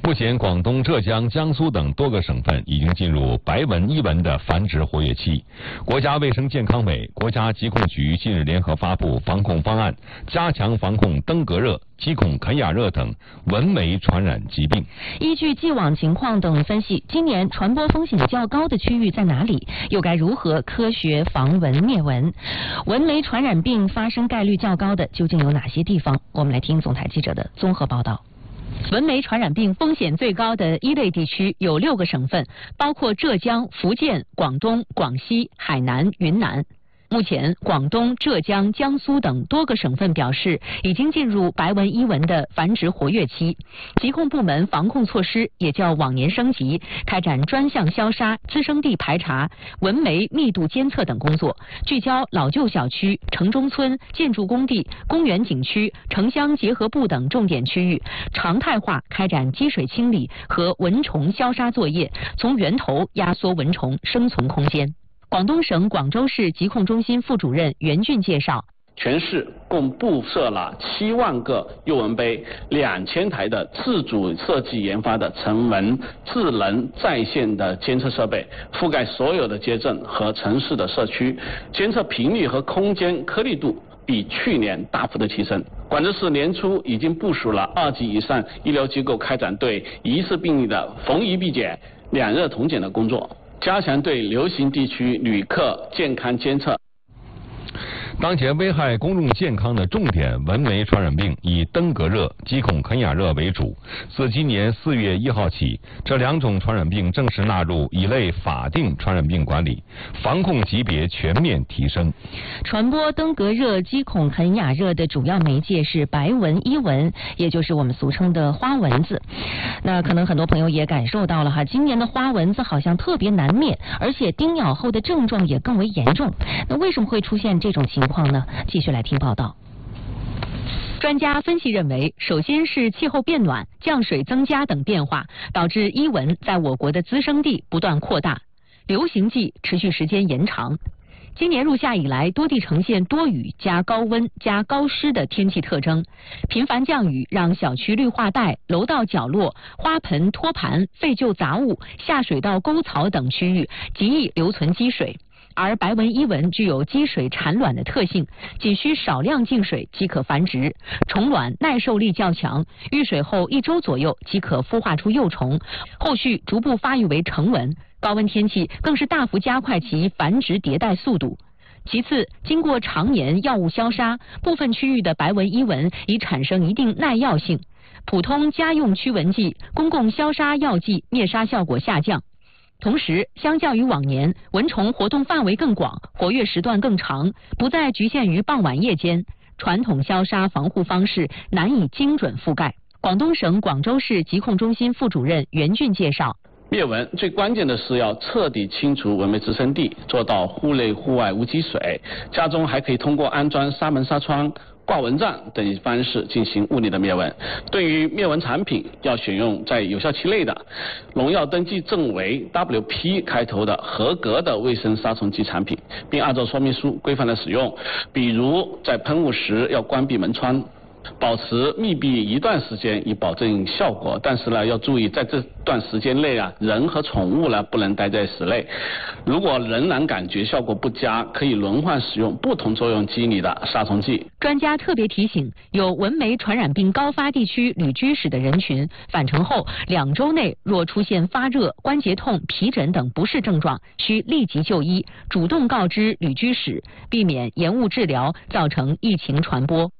目前，广东、浙江、江苏等多个省份已经进入白文一文的繁殖活跃期。国家卫生健康委、国家疾控局近日联合发布防控方案，加强防控登革热、鸡孔肯雅热等蚊媒传染疾病。 依据既往情况等分析，今年传播风险较高的区域在哪里？又该如何科学防蚊灭蚊？蚊媒传染病发生概率较高的究竟有哪些地方？我们来听总台记者的综合报道。蚊媒传染病风险最高的一类地区有6个省份，包括浙江、福建、广东、广西、海南、云南。目前，广东、浙江、江苏等多个省份表示已经进入白蚊一蚊的繁殖活跃期，疾控部门防控措施也较往年升级，开展专项消杀、滋生地排查、蚊媒密度监测等工作，聚焦老旧小区、城中村、建筑工地、公园景区、城乡结合部等重点区域，常态化开展积水清理和蚊虫消杀作业，从源头压缩蚊虫生存空间。广东省广州市疾控中心副主任袁俊介绍， 全市共布设了7万个诱蚊杯，2000台的自主设计研发的成蚊智能在线的监测设备，覆盖所有的街镇和城市的社区，监测频率和空间颗粒度比去年大幅的提升。广州市年初已经部署了2级以上医疗机构开展对疑似病例的逢疑必检、2热同检的工作，加强对流行地区旅客健康监测。 当前危害公众健康的重点蚊媒传染病以登革热、鸡孔肯雅热为主。自今年4月1号起，这2种传染病正式纳入乙类法定传染病管理，防控级别全面提升。 传播登革热、鸡孔肯雅热的主要媒介是白蚊一蚊，也就是我们俗称的花蚊子。那可能很多朋友也感受到了哈，今年的花蚊子好像特别难灭，而且叮咬后的症状也更为严重。那为什么会出现这种情况呢？继续来听报道。专家分析认为，首先是气候变暖、降水增加等变化，导致伊蚊在我国的滋生地不断扩大，流行季持续时间延长。今年入夏以来，多地呈现多雨加高温加高湿的天气特征，频繁降雨让小区绿化带、楼道角落、花盆、托盘、废旧杂物、下水道沟槽等区域极易留存积水。而白蚊一蚊具有积水产卵的特性，仅需少量净水即可繁殖，虫卵耐受力较强，遇水后1周左右即可孵化出幼虫，后续逐步发育为成蚊。高温天气更是大幅加快其繁殖迭代速度。其次，经过常年药物消杀，部分区域的白蚊一蚊已产生一定耐药性，普通家用驱蚊剂、公共消杀药剂灭杀效果下降。同时，相较于往年，蚊虫活动范围更广，活跃时段更长，不再局限于傍晚夜间，传统消杀防护方式难以精准覆盖。广东省广州市疾控中心副主任袁俊介绍， 灭蚊最关键的是要彻底清除蚊媒滋生地，做到户内户外无积水。家中还可以通过安装纱门纱窗、挂蚊帐等方式进行物理的灭蚊。对于灭蚊产品，要选用在有效期内的农药登记证为 WP 开头的合格的卫生杀虫剂产品，并按照说明书规范的使用。比如在喷雾时要关闭门窗，保持密闭一段时间以保证效果，但是呢要注意在这段时间内人和宠物不能待在室内。如果仍然感觉效果不佳，可以轮换使用不同作用机理的杀虫剂。 专家特别提醒，有蚊媒传染病高发地区旅居史的人群，返程后2周内若出现发热、关节痛、皮疹等不适症状，需立即就医，主动告知旅居史，避免延误治疗，造成疫情传播。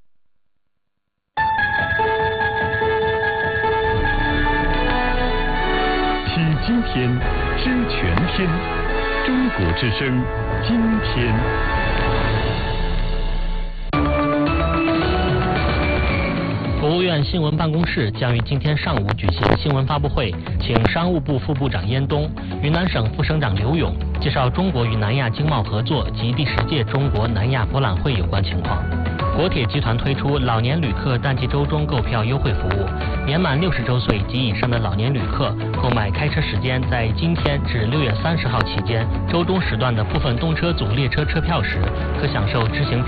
今天知全天，中国之声今天。 国务院新闻办公室将于今天上午举行新闻发布会，请商务部副部长燕东、云南省副省长刘勇介绍中国与南亚经贸合作及第10届中国南亚博览会有关情况。国铁集团推出老年旅客淡季周中购票优惠服务，年满60周岁及以上的老年旅客购买开车时间在今天至6月30号期间周中时段的部分动车组列车车票时，可享受知行